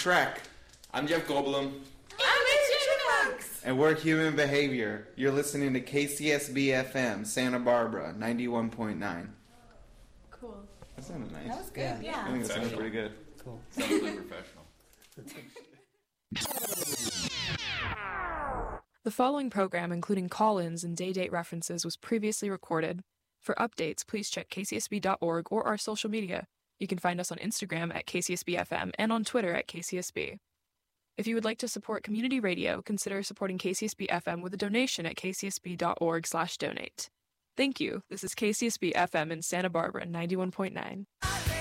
Shrek. I'm Jeff Goldblum. I'm Chipmunks. And we're Human Behavior. You're listening to KCSB FM, Santa Barbara, 91.9. Cool. That sounded nice. That was good, yeah. I think that sounds pretty good. Cool. Sounds really professional. The following program, including call-ins and day-date references, was previously recorded. For updates, please check kcsb.org or our social media. You can find us on Instagram at KCSBFM and on Twitter at KCSB. If you would like to support community radio, consider supporting KCSB-FM with a donation at kcsb.org/donate. Thank you. This is KCSB-FM in Santa Barbara, 91.9.